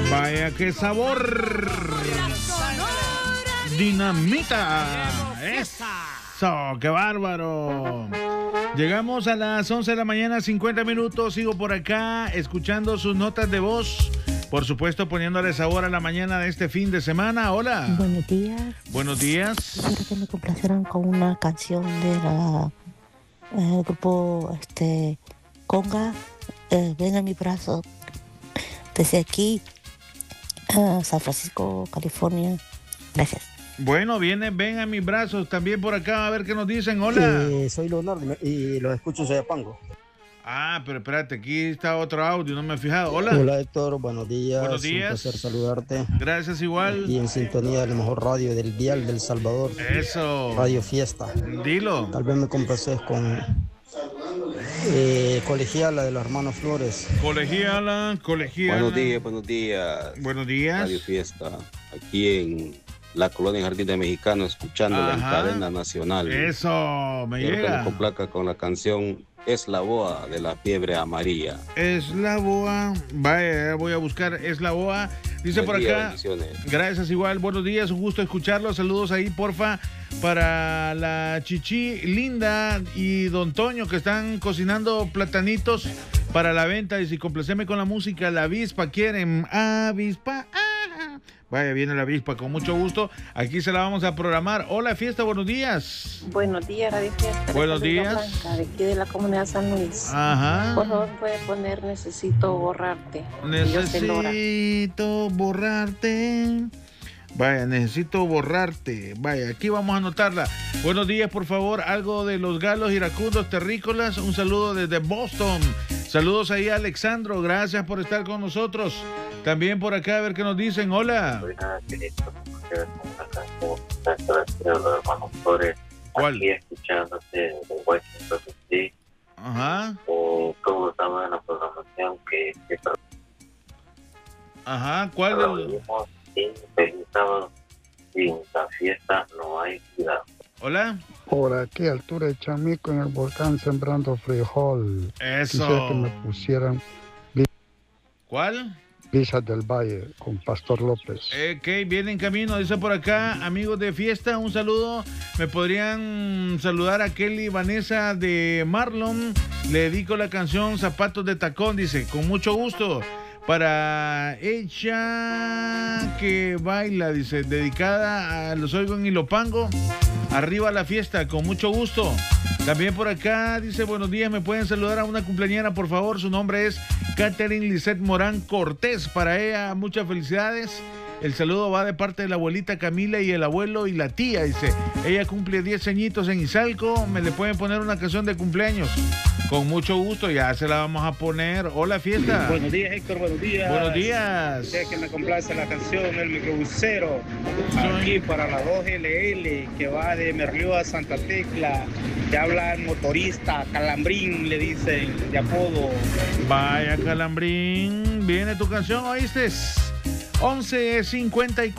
Vaya qué sabor. Dinamita. Eso, qué bárbaro. Llegamos a las 11 de la mañana, 50 minutos. Sigo por acá escuchando sus notas de voz. Por supuesto, poniéndole sabor a la mañana de este fin de semana. Hola. Buenos días. Buenos días. Quisiera que me complacieran con una canción de la grupo Conga. Ven a mi brazo. Desde aquí, San Francisco, California. Gracias. Bueno, ven a mis brazos. También por acá, a ver qué nos dicen. Hola. Soy Leonardo y los escucho en Soyapango. Ah, pero espérate, aquí está otro audio, no me he fijado. Hola. Hola Héctor, buenos días. Buenos días. Un placer saludarte. Gracias igual. Y en sintonía de la mejor radio del dial del Salvador. Eso. Radio Fiesta. Dilo. Tal vez me complaces con Colegiala de los hermanos Flores. Colegiala. Buenos días. Buenos días. Radio Fiesta, aquí en la colonia Jardín de Mexicano, escuchándola en cadena nacional. Eso, me Quiero llega. que me complaca con la canción Es la Boa de la Fiebre Amarilla. Es la Boa. Vaya, voy a buscar Es la Boa. Dice Buen por día, acá. bendiciones. Gracias igual. Buenos días, un gusto escucharlos. Saludos ahí, porfa, para la Chichi Linda y Don Toño que están cocinando platanitos para la venta. Y si complaceme con la música, la avispa quieren. Avispa. Vaya, viene la avispa con mucho gusto. Aquí se la vamos a programar. Hola, Fiesta, buenos días. Buenos días, Radio Fiesta. Buenos días. Blanca, de aquí de la comunidad San Luis. Ajá. Por favor, puede poner Necesito borrarte. Necesito borrarte. Vaya, necesito borrarte. Vaya, aquí vamos a anotarla. Buenos días, por favor. Algo de los galos iracundos terrícolas. Un saludo desde Boston. Saludos ahí a Alexandro. Gracias por estar con nosotros. También por acá, a ver qué nos dicen. Hola. ¿Cuál? Aquí escuchándote de Washington DC. Ajá. O como estamos en la programación que Ajá. ¿Cuál? oímos y feliz sábado. Sin la fiesta no hay cuidado. Hola. Por aquí, altura de Chamico, en el volcán, sembrando frijol. Eso. Quisiera que me pusieran ¿Cuál? Visas del Valle con Pastor López. Ok, viene en camino, dice por acá, amigos de Fiesta, un saludo. Me podrían saludar a Kelly Vanessa de Marlon. Le dedico la canción Zapatos de Tacón, dice, con mucho gusto. Para ella que baila, dice, dedicada a los oigo en Ilopango. Arriba la fiesta, con mucho gusto. También por acá dice, buenos días, me pueden saludar a una cumpleañera, por favor. Su nombre es Catherine Lisette Morán Cortés. Para ella, muchas felicidades. El saludo va de parte de la abuelita Camila y el abuelo y la tía, dice. Ella cumple 10 añitos en Izalco. Me le pueden poner una canción de cumpleaños. Con mucho gusto, ya se la vamos a poner. Hola, Fiesta. Buenos días, Héctor, buenos días. Buenos días. Sé que me complace la canción El Microbusero. Aquí para la 2LL, que va de Merlió a Santa Tecla. Que habla el motorista, Calambrín, le dicen, de apodo. Vaya, Calambrín. Viene tu canción, ¿oíste? 11:54.